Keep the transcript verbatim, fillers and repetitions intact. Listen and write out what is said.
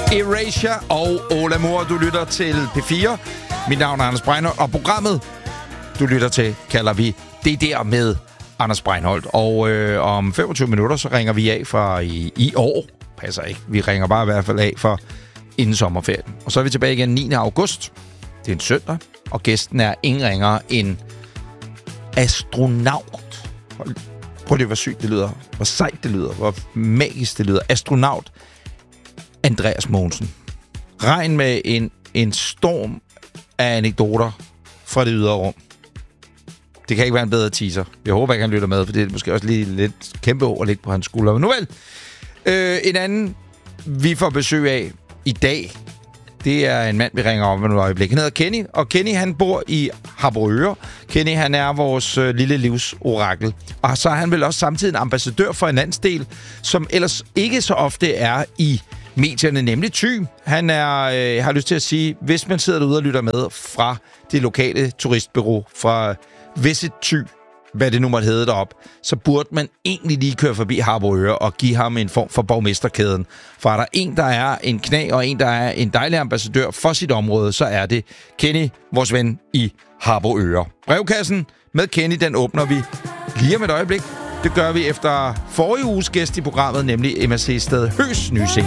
Erasure og Ola Mor. Du lytter til P fire. Mit navn er Anders Breinholt, og programmet, du lytter til, kalder vi Det Der med Anders Breinholt. Og øh, om femogtyve minutter, så ringer vi af for i, i år. Passer ikke. Vi ringer bare i hvert fald af for inden sommerferien. Og så er vi tilbage igen niende august. Det er en søndag, og gæsten er ingen ringere end astronaut. Prøv lige, hvor sygt det lyder. Hvor sejt det lyder. Hvor magisk det lyder. Astronaut Andreas Mogensen. Regn med en, en storm af anekdoter fra det ydre rum. Det kan ikke være en bedre teaser. Jeg håber ikke, han lytter med, for det er måske også lige lidt kæmpe ord at ligge på hans skulder. Men nu vel. Øh, en anden, vi får besøg af i dag, det er en mand, vi ringer om med et øjeblik. Han hedder Kenny, og Kenny, han bor i Harboøre. Kenny, han er vores øh, lille livsorakel. Og så er han vel også samtidig en ambassadør for en landsdel, som ellers ikke så ofte er i medierne, nemlig Thy. Han er, øh, jeg har lyst til at sige, hvis man sidder derude og lytter med fra det lokale turistbureau, fra Visit Thy, hvad det nu måtte hedde derop, så burde man egentlig lige køre forbi Harboøre og give ham en form for borgmesterkæden. For er der en, der er en knæ, og en, der er en dejlig ambassadør for sit område, så er det Kenny, vores ven i Harboøre. Brevkassen med Kenny, den åbner vi lige om et øjeblik. Det gør vi efter forrige uges gæst i programmet, nemlig M S C Sted Høs nye single.